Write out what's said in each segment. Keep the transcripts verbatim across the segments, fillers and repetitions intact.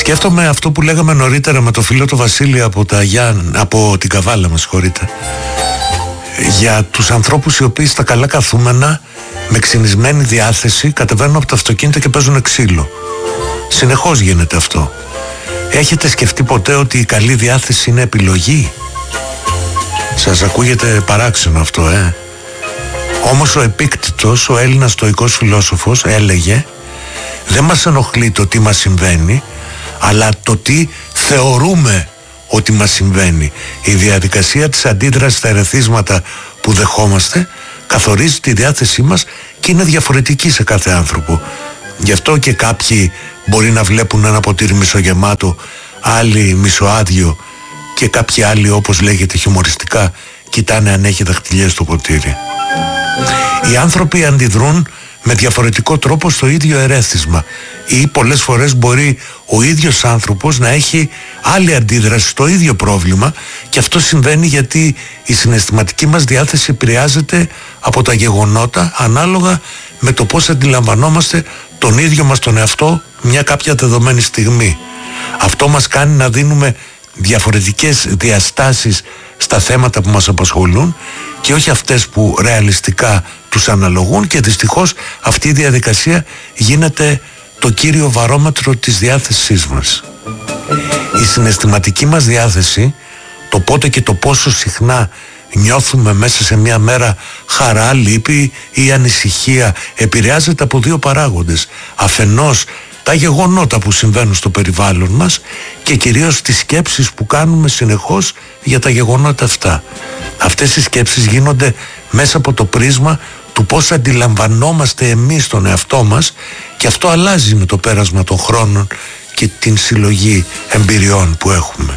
Σκέφτομαι αυτό που λέγαμε νωρίτερα με το φίλο το Βασίλη από, τα Γιάν, από την Καβάλα, με συγχωρείτε, για τους ανθρώπους οι οποίοι στα καλά καθούμενα με ξυνισμένη διάθεση κατεβαίνουν από το αυτοκίνητο και παίζουν ξύλο. Συνεχώς γίνεται αυτό. Έχετε σκεφτεί ποτέ ότι η καλή διάθεση είναι επιλογή? Σας ακούγεται παράξενο αυτό, ε? Όμως ο Επίκτητος, ο Έλληνας στοικός φιλόσοφος, έλεγε: δεν μας ενοχλεί το τι μας συμβαίνει, αλλά το τι θεωρούμε ότι μας συμβαίνει. Η διαδικασία της αντίδρασης στα ερεθίσματα που δεχόμαστε καθορίζει τη διάθεσή μας και είναι διαφορετική σε κάθε άνθρωπο. Γι' αυτό και κάποιοι μπορεί να βλέπουν ένα ποτήρι μισογεμάτο, άλλοι μισοάδιο, και κάποιοι άλλοι, όπως λέγεται χιουμοριστικά, κοιτάνε αν έχει δαχτυλιές στο ποτήρι. Οι άνθρωποι αντιδρούν με διαφορετικό τρόπο στο ίδιο ερέθισμα, ή πολλές φορές μπορεί ο ίδιος άνθρωπος να έχει άλλη αντίδραση στο ίδιο πρόβλημα, και αυτό συμβαίνει γιατί η συναισθηματική μας διάθεση επηρεάζεται από τα γεγονότα ανάλογα με το πώς αντιλαμβανόμαστε τον ίδιο μας τον εαυτό μια κάποια δεδομένη στιγμή. Αυτό μας κάνει να δίνουμε διαφορετικές διαστάσεις στα θέματα που μας απασχολούν και όχι αυτές που ρεαλιστικά τους αναλογούν, και δυστυχώς αυτή η διαδικασία γίνεται το κύριο βαρόμετρο της διάθεσής μας. Η συναισθηματική μας διάθεση, το πότε και το πόσο συχνά νιώθουμε μέσα σε μια μέρα χαρά, λύπη ή ανησυχία, επηρεάζεται από δύο παράγοντες. Αφενός τα γεγονότα που συμβαίνουν στο περιβάλλον μας και κυρίως τις σκέψεις που κάνουμε συνεχώς για τα γεγονότα αυτά. Αυτές οι σκέψεις γίνονται μέσα από το πρίσμα του πώς αντιλαμβανόμαστε εμείς τον εαυτό μας, και αυτό αλλάζει με το πέρασμα των χρόνων και την συλλογή εμπειριών που έχουμε.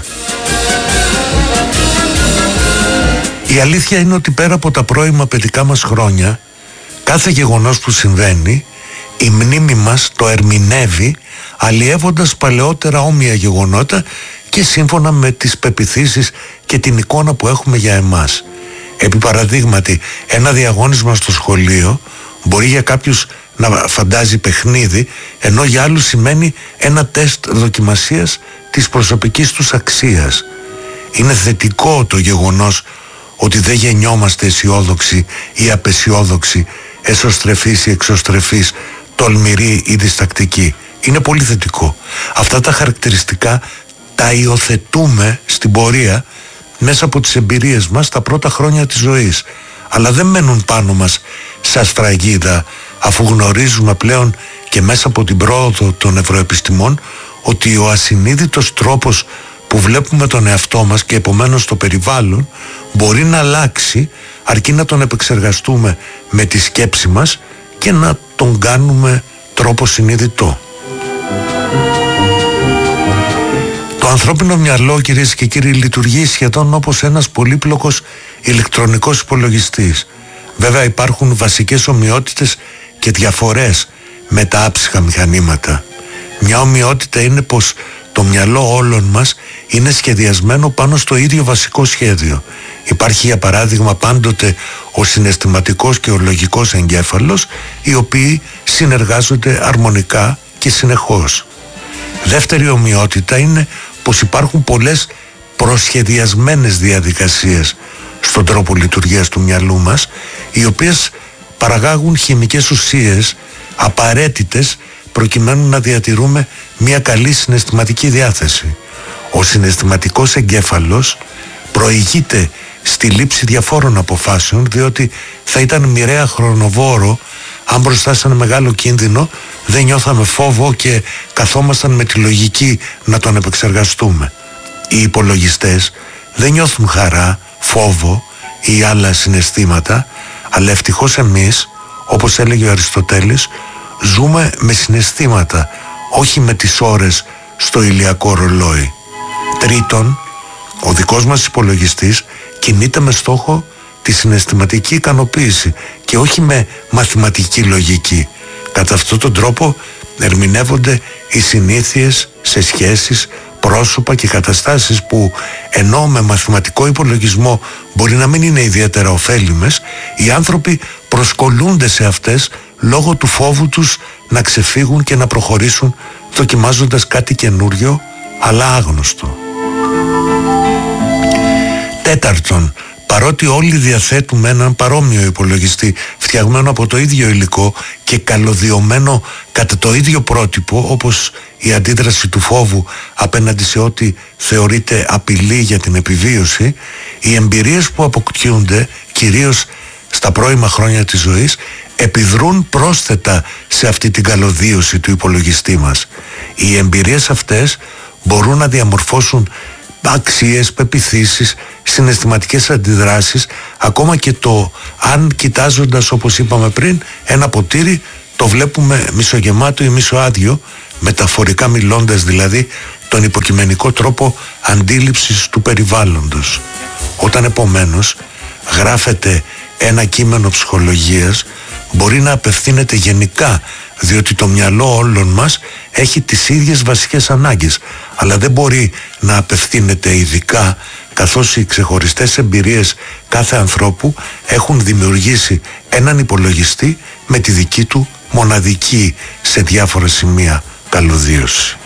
Η αλήθεια είναι ότι πέρα από τα πρώιμα παιδικά μας χρόνια, κάθε γεγονός που συμβαίνει, η μνήμη μας το ερμηνεύει αλλιεύοντας παλαιότερα όμοια γεγονότα και σύμφωνα με τις πεποιθήσεις και την εικόνα που έχουμε για εμάς. Επί παραδείγματι, ένα διαγώνισμα στο σχολείο μπορεί για κάποιους να φαντάζει παιχνίδι, ενώ για άλλους σημαίνει ένα τεστ δοκιμασίας της προσωπικής τους αξίας. Είναι θετικό το γεγονός ότι δεν γεννιόμαστε αισιόδοξοι ή απεσιόδοξοι, εσωστρεφείς ή εξωστρεφείς, τολμηροί ή διστακτικοί. Είναι πολύ θετικό. Αυτά τα χαρακτηριστικά τα υιοθετούμε στην πορεία μέσα από τις εμπειρίες μας τα πρώτα χρόνια της ζωής, αλλά δεν μένουν πάνω μας σαν σφραγίδα, αφού γνωρίζουμε πλέον και μέσα από την πρόοδο των νευροεπιστημών ότι ο ασυνείδητος τρόπος που βλέπουμε τον εαυτό μας και επομένως το περιβάλλον μπορεί να αλλάξει, αρκεί να τον επεξεργαστούμε με τη σκέψη μας και να τον κάνουμε τρόπο συνειδητό. Το ανθρώπινο μυαλό, κυρίες και κύριοι, λειτουργεί σχεδόν όπως ένας πολύπλοκος ηλεκτρονικός υπολογιστής. Βέβαια υπάρχουν βασικές ομοιότητες και διαφορές με τα άψυχα μηχανήματα. Μια ομοιότητα είναι πως το μυαλό όλων μας είναι σχεδιασμένο πάνω στο ίδιο βασικό σχέδιο. Υπάρχει για παράδειγμα πάντοτε ο συναισθηματικός και ο λογικός εγκέφαλος, οι οποίοι συνεργάζονται αρμονικά και συνεχώς. Δεύτερη ομοιότητα είναι πως υπάρχουν πολλές προσχεδιασμένες διαδικασίες στον τρόπο λειτουργίας του μυαλού μας, οι οποίες παραγάγουν χημικές ουσίες απαραίτητες προκειμένου να διατηρούμε μια καλή συναισθηματική διάθεση. Ο συναισθηματικός εγκέφαλος προηγείται στη λήψη διαφόρων αποφάσεων, διότι θα ήταν μοιραία χρονοβόρο αν μπροστά σε ένα μεγάλο κίνδυνο δεν νιώθαμε φόβο και καθόμασταν με τη λογική να τον επεξεργαστούμε. Οι υπολογιστές δεν νιώθουν χαρά, φόβο ή άλλα συναισθήματα, αλλά ευτυχώς εμείς, όπως έλεγε ο Αριστοτέλης, ζούμε με συναισθήματα, όχι με τις ώρες στο ηλιακό ρολόι. Τρίτον, ο δικός μας υπολογιστής κινείται με στόχο τη συναισθηματική ικανοποίηση και όχι με μαθηματική λογική. Κατά αυτόν τον τρόπο ερμηνεύονται οι συνήθειες σε σχέσεις, πρόσωπα και καταστάσεις που, ενώ με μαθηματικό υπολογισμό μπορεί να μην είναι ιδιαίτερα ωφέλιμες, οι άνθρωποι προσκολούνται σε αυτές λόγω του φόβου τους να ξεφύγουν και να προχωρήσουν δοκιμάζοντας κάτι καινούριο αλλά άγνωστο. Τέταρτον, παρότι όλοι διαθέτουμε έναν παρόμοιο υπολογιστή φτιαγμένο από το ίδιο υλικό και καλωδιωμένο κατά το ίδιο πρότυπο, όπως η αντίδραση του φόβου απέναντι σε ό,τι θεωρείται απειλή για την επιβίωση, οι εμπειρίες που αποκτιούνται κυρίως στα πρώιμα χρόνια της ζωής επιδρούν πρόσθετα σε αυτή την καλωδίωση του υπολογιστή μας. Οι εμπειρίες αυτές μπορούν να διαμορφώσουν αξίες, πεποιθήσεις, συναισθηματικές αντιδράσεις, ακόμα και το αν κοιτάζοντας, όπως είπαμε πριν, ένα ποτήρι το βλέπουμε μισογεμάτο ή μισοάδιο, μεταφορικά μιλώντας δηλαδή τον υποκειμενικό τρόπο αντίληψης του περιβάλλοντος. Όταν επομένως γράφεται ένα κείμενο ψυχολογίας, μπορεί να απευθύνεται γενικά, διότι το μυαλό όλων μας έχει τις ίδιες βασικές ανάγκες, αλλά δεν μπορεί να απευθύνεται ειδικά, καθώς οι ξεχωριστές εμπειρίες κάθε ανθρώπου έχουν δημιουργήσει έναν υπολογιστή με τη δική του μοναδική σε διάφορα σημεία καλωδίωση.